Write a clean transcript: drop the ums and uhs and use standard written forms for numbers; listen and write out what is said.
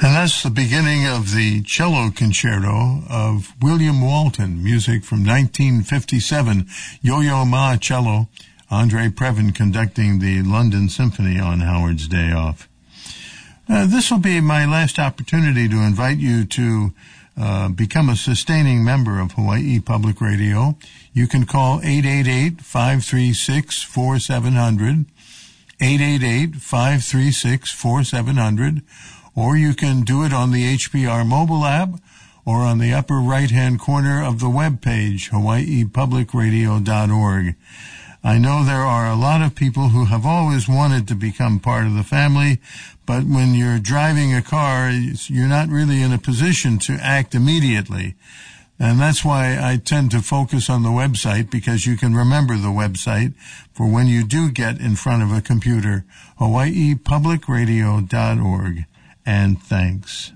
And that's the beginning of the cello concerto of William Walton, music from 1957, Yo-Yo Ma cello, Andre Previn conducting the London Symphony on Howard's day off. This will be my last opportunity to invite you to become a sustaining member of Hawaii Public Radio. You can call 888-536-4700, 888-536-4700, or you can do it on the HPR mobile app or on the upper right-hand corner of the web page, hawaiipublicradio.org. I know there are a lot of people who have always wanted to become part of the family, but when you're driving a car, you're not really in a position to act immediately. And that's why I tend to focus on the website, because you can remember the website for when you do get in front of a computer, hawaiipublicradio.org. And thanks.